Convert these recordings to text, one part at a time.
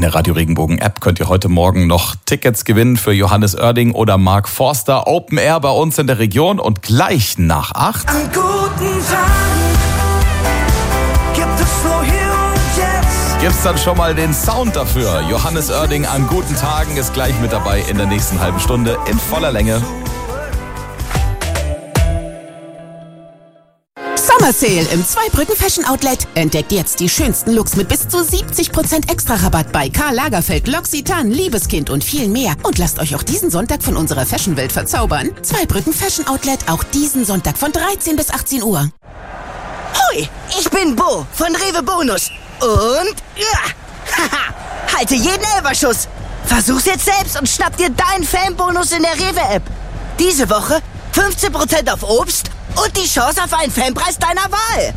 In der Radio Regenbogen App könnt ihr heute Morgen noch Tickets gewinnen für Johannes Oerding oder Mark Forster. Open Air bei uns in der Region und gleich nach 8. An guten Tagen gibt es nur hier und jetzt. Gibt's dann schon mal den Sound dafür. Johannes Oerding an guten Tagen ist gleich mit dabei in der nächsten halben Stunde in voller Länge. Summer Sale im Zweibrücken Fashion Outlet. Entdeckt jetzt die schönsten Looks mit bis zu 70% Extra-Rabatt bei Karl Lagerfeld, L'Occitane, Liebeskind und viel mehr. Und lasst euch auch diesen Sonntag von unserer Fashion-Welt verzaubern. Zweibrücken Fashion Outlet, auch diesen Sonntag von 13 bis 18 Uhr. Hoi, ich bin Bo von Rewe Bonus. Und haha, halte jeden Elferschuss. Versuch's jetzt selbst und schnapp dir deinen Fanbonus in der Rewe-App. Diese Woche 15% auf Obst und die Chance auf einen Fanpreis deiner Wahl.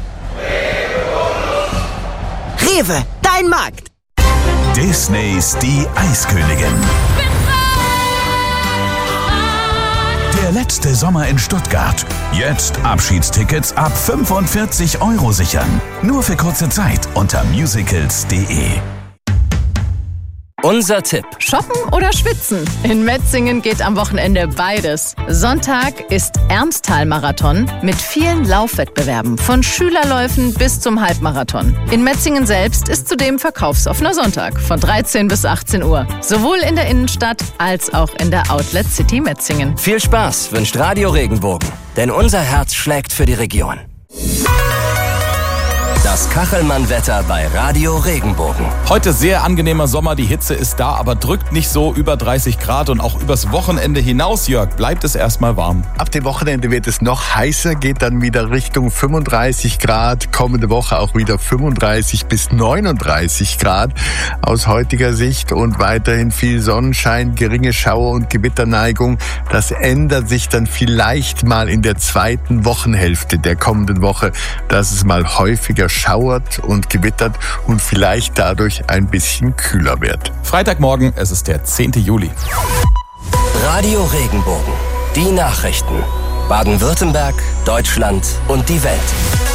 Rewe, dein Markt. Disneys Die Eiskönigin. Der letzte Sommer in Stuttgart. Jetzt Abschiedstickets ab 45 € sichern. Nur für kurze Zeit unter musicals.de. Unser Tipp. Shoppen oder schwitzen? In Metzingen geht am Wochenende beides. Sonntag ist Ermstal-Marathon mit vielen Laufwettbewerben, von Schülerläufen bis zum Halbmarathon. In Metzingen selbst ist zudem verkaufsoffener Sonntag von 13 bis 18 Uhr. Sowohl in der Innenstadt als auch in der Outlet City Metzingen. Viel Spaß wünscht Radio Regenbogen, denn unser Herz schlägt für die Region. Das Kachelmann-Wetter bei Radio Regenbogen. Heute sehr angenehmer Sommer, die Hitze ist da, aber drückt nicht so über 30 Grad und auch übers Wochenende hinaus, Jörg, bleibt es erstmal warm. Ab dem Wochenende wird es noch heißer, geht dann wieder Richtung 35 Grad. Kommende Woche auch wieder 35 bis 39 Grad aus heutiger Sicht und weiterhin viel Sonnenschein, geringe Schauer- und Gewitterneigung. Das ändert sich dann vielleicht mal in der zweiten Wochenhälfte der kommenden Woche, dass es mal häufiger schauert und gewittert und vielleicht dadurch ein bisschen kühler wird. Freitagmorgen, es ist der 10. Juli. Radio Regenbogen. Die Nachrichten. Baden-Württemberg, Deutschland und die Welt.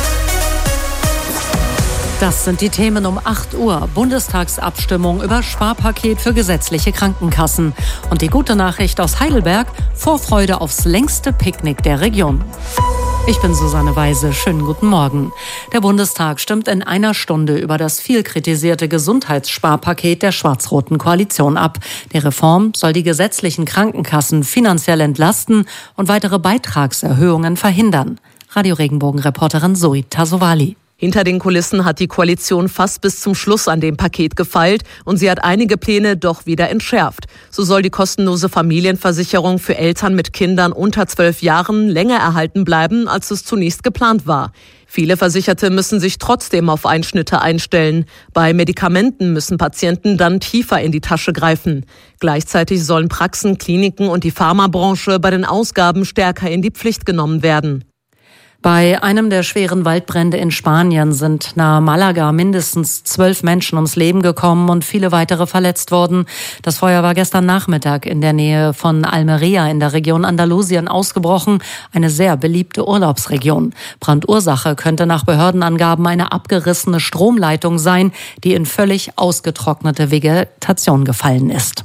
Das sind die Themen um 8 Uhr. Bundestagsabstimmung über Sparpaket für gesetzliche Krankenkassen. Und die gute Nachricht aus Heidelberg: Vorfreude aufs längste Picknick der Region. Ich bin Susanne Weise. Schönen guten Morgen. Der Bundestag stimmt in einer Stunde über das viel kritisierte Gesundheitssparpaket der schwarz-roten Koalition ab. Die Reform soll die gesetzlichen Krankenkassen finanziell entlasten und weitere Beitragserhöhungen verhindern. Radio Regenbogen-Reporterin Zoe Tasovali. Hinter den Kulissen hat die Koalition fast bis zum Schluss an dem Paket gefeilt und sie hat einige Pläne doch wieder entschärft. So soll die kostenlose Familienversicherung für Eltern mit Kindern unter 12 Jahren länger erhalten bleiben, als es zunächst geplant war. Viele Versicherte müssen sich trotzdem auf Einschnitte einstellen. Bei Medikamenten müssen Patienten dann tiefer in die Tasche greifen. Gleichzeitig sollen Praxen, Kliniken und die Pharmabranche bei den Ausgaben stärker in die Pflicht genommen werden. Bei einem der schweren Waldbrände in Spanien sind nahe Malaga mindestens 12 Menschen ums Leben gekommen und viele weitere verletzt worden. Das Feuer war gestern Nachmittag in der Nähe von Almería in der Region Andalusien ausgebrochen, eine sehr beliebte Urlaubsregion. Brandursache könnte nach Behördenangaben eine abgerissene Stromleitung sein, die in völlig ausgetrocknete Vegetation gefallen ist.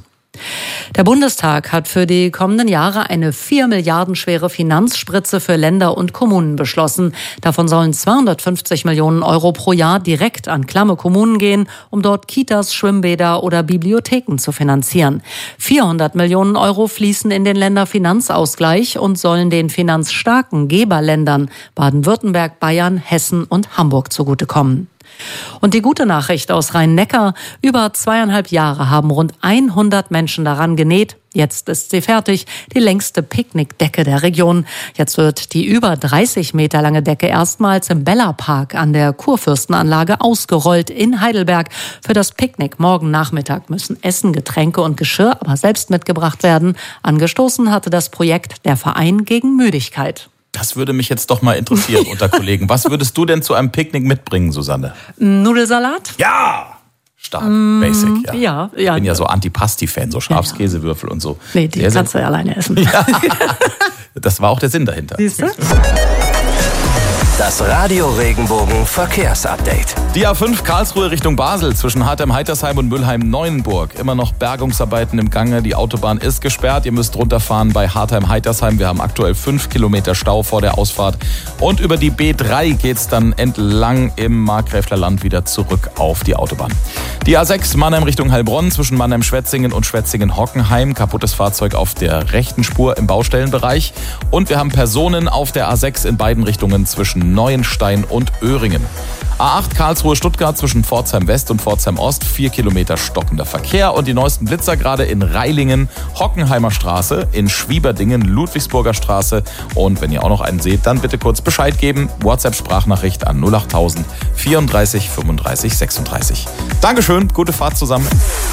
Der Bundestag hat für die kommenden Jahre eine 4 Milliarden schwere Finanzspritze für Länder und Kommunen beschlossen. Davon sollen 250 Millionen € pro Jahr direkt an klamme Kommunen gehen, um dort Kitas, Schwimmbäder oder Bibliotheken zu finanzieren. 400 Millionen € fließen in den Länderfinanzausgleich und sollen den finanzstarken Geberländern Baden-Württemberg, Bayern, Hessen und Hamburg zugutekommen. Und die gute Nachricht aus Rhein-Neckar: Über 2,5 Jahre haben rund 100 Menschen daran genäht. Jetzt ist sie fertig, die längste Picknickdecke der Region. Jetzt wird die über 30 Meter lange Decke erstmals im Bella-Park an der Kurfürstenanlage ausgerollt in Heidelberg. Für das Picknick morgen Nachmittag müssen Essen, Getränke und Geschirr aber selbst mitgebracht werden. Angestoßen hatte das Projekt der Verein gegen Müdigkeit. Das würde mich jetzt doch mal interessieren unter Kollegen. Was würdest du denn zu einem Picknick mitbringen, Susanne? Nudelsalat? Ja! Stark, basic, ja. Ja. Ich bin ja so Antipasti-Fan, so Schafskäsewürfel und so. Nee, die kannst du ja alleine essen. Ja. Das war auch der Sinn dahinter. Siehst du? Das Radio Regenbogen Verkehrsupdate. Die A5 Karlsruhe Richtung Basel zwischen Hartheim-Heitersheim und Mülheim-Neuenburg. Immer noch Bergungsarbeiten im Gange. Die Autobahn ist gesperrt. Ihr müsst runterfahren bei Hartheim-Heitersheim. Wir haben aktuell 5 Kilometer Stau vor der Ausfahrt. Und über die B3 geht's dann entlang im Markgräfler Land wieder zurück auf die Autobahn. Die A6 Mannheim Richtung Heilbronn zwischen Mannheim-Schwetzingen und Schwetzingen-Hockenheim. Kaputtes Fahrzeug auf der rechten Spur im Baustellenbereich. Und wir haben Personen auf der A6 in beiden Richtungen zwischen Neuenstein und Öhringen. A8 Karlsruhe-Stuttgart zwischen Pforzheim West und Pforzheim Ost, 4 Kilometer stockender Verkehr. Und die neuesten Blitzer gerade in Reilingen, Hockenheimer Straße, in Schwieberdingen, Ludwigsburger Straße. Und wenn ihr auch noch einen seht, dann bitte kurz Bescheid geben. WhatsApp-Sprachnachricht an 08000 34 35 36. Dankeschön, gute Fahrt zusammen.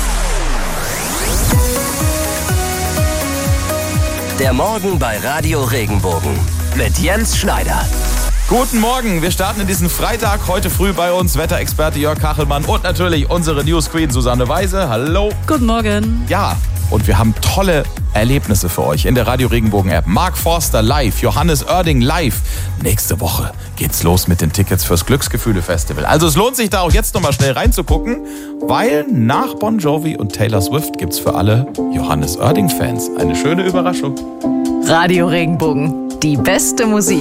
Der Morgen bei Radio Regenbogen mit Jens Schneider. Guten Morgen, wir starten in diesen Freitag. Heute früh bei uns Wetterexperte Jörg Kachelmann und natürlich unsere News Queen Susanne Weise. Hallo. Guten Morgen. Ja, und wir haben tolle Erlebnisse für euch in der Radio Regenbogen App. Mark Forster live, Johannes Oerding live. Nächste Woche geht's los mit den Tickets fürs Glücksgefühle Festival. Also es lohnt sich da auch jetzt nochmal schnell reinzugucken, weil nach Bon Jovi und Taylor Swift gibt's für alle Johannes Oerding Fans eine schöne Überraschung. Radio Regenbogen, die beste Musik.